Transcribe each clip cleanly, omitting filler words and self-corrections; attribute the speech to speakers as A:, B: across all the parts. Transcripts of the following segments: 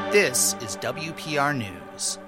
A: This is WPR News.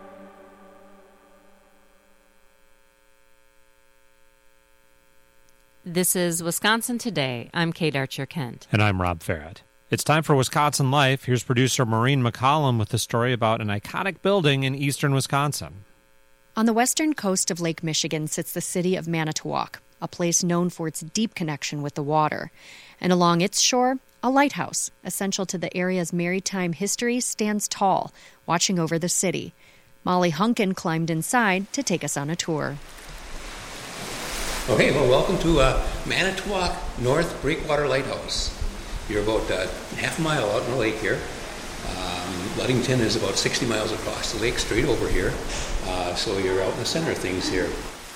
B: This is Wisconsin Today. I'm Kate Archer-Kent.
C: And I'm Rob Farrett. It's time for Wisconsin Life. Here's producer Maureen McCollum with a story about an iconic building in eastern Wisconsin.
D: On the western coast of Lake Michigan sits the city of Manitowoc, a place known for its deep connection with the water. And along its shore, a lighthouse, essential to the area's maritime history, stands tall, watching over the city. Molly Hunkin climbed inside to take us on a tour.
E: Okay, well, welcome to Manitowoc North Breakwater Lighthouse. You're about half a mile out in the lake here. Ludington is about 60 miles across the lake, straight over here. So you're out in the center of things here.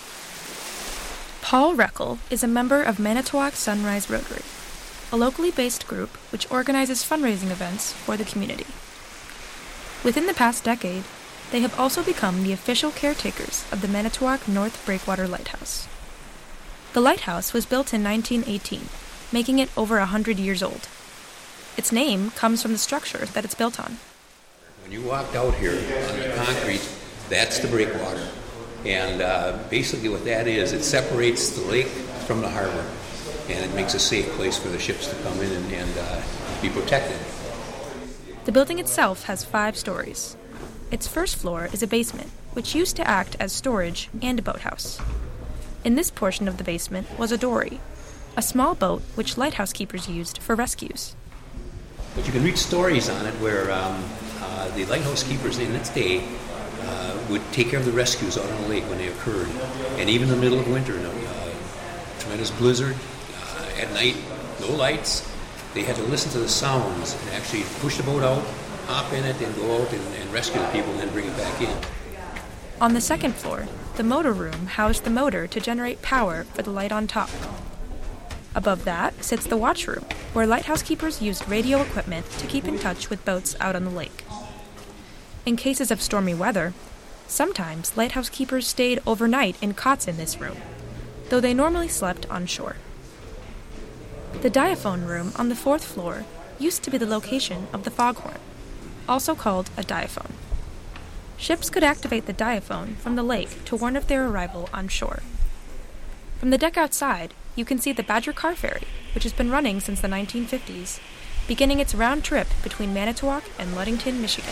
F: Paul Reckel is a member of Manitowoc Sunrise Rotary, a locally based group which organizes fundraising events for the community. Within the past decade, they have also become the official caretakers of the Manitowoc North Breakwater Lighthouse. The lighthouse was built in 1918, making it over 100 years old. Its name comes from the structure that it's built on.
E: When you walked out here on the concrete, that's the breakwater. And basically what that is, it separates the lake from the harbor. And it makes a safe place for the ships to come in and be protected.
F: The building itself has 5 stories. Its first floor is a basement, which used to act as storage and a boathouse. In this portion of the basement was a dory, a small boat which lighthouse keepers used for rescues.
E: But you can read stories on it where the lighthouse keepers in its day would take care of the rescues out on the lake when they occurred. And even in the middle of winter, tremendous blizzard, at night, no lights, they had to listen to the sounds and actually push the boat out, hop in it, and go out and rescue the people and then bring it back in.
F: On the second floor, the motor room housed the motor to generate power for the light on top. Above that sits the watch room, where lighthouse keepers used radio equipment to keep in touch with boats out on the lake. In cases of stormy weather, sometimes lighthouse keepers stayed overnight in cots in this room, though they normally slept on shore. The diaphone room on the 4th floor used to be the location of the foghorn, also called a diaphone. Ships could activate the diaphone from the lake to warn of their arrival on shore. From the deck outside, you can see the Badger Car Ferry, which has been running since the 1950s, beginning its round trip between Manitowoc and Ludington, Michigan.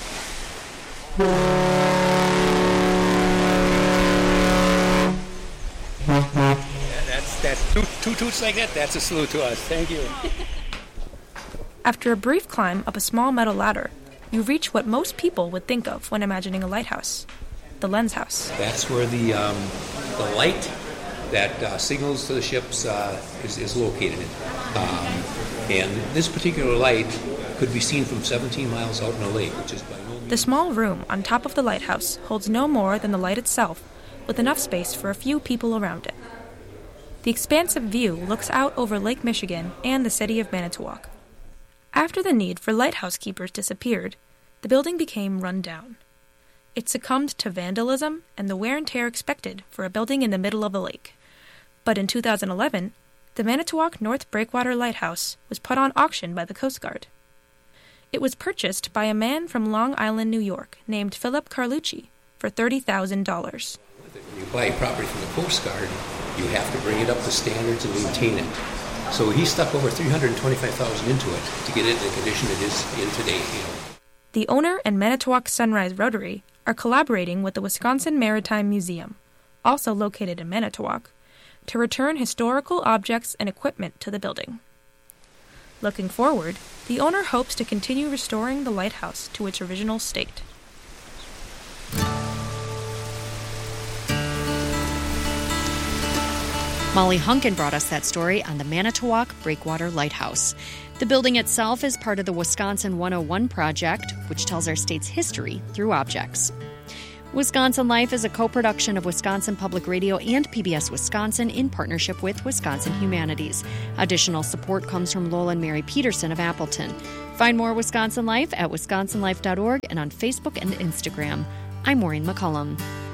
E: That's two toots like that. That's a salute to us. Thank you.
F: After a brief climb up a small metal ladder, you reach what most people would think of when imagining a lighthouse, the lens house.
E: That's where the light that signals to the ships is located. And this particular light could be seen from 17 miles out in the lake, which is by no means...
F: The small room on top of the lighthouse holds no more than the light itself, with enough space for a few people around it. The expansive view looks out over Lake Michigan and the city of Manitowoc. After the need for lighthouse keepers disappeared, the building became run down. It succumbed to vandalism and the wear and tear expected for a building in the middle of a lake. But in 2011, the Manitowoc North Breakwater Lighthouse was put on auction by the Coast Guard. It was purchased by a man from Long Island, New York, named Philip Carlucci, for $30,000.
E: When you buy property from the Coast Guard, you have to bring it up to standards and maintain it. So he stuck over $325,000 into it to get it in the condition it is in today.
F: The owner and Manitowoc Sunrise Rotary are collaborating with the Wisconsin Maritime Museum, also located in Manitowoc, to return historical objects and equipment to the building. Looking forward, the owner hopes to continue restoring the lighthouse to its original state.
D: Molly Hunkin brought us that story on the Manitowoc Breakwater Lighthouse. The building itself is part of the Wisconsin 101 project, which tells our state's history through objects. Wisconsin Life is a co-production of Wisconsin Public Radio and PBS Wisconsin in partnership with Wisconsin Humanities. Additional support comes from Lowell and Mary Peterson of Appleton. Find more Wisconsin Life at wisconsinlife.org and on Facebook and Instagram. I'm Maureen McCollum.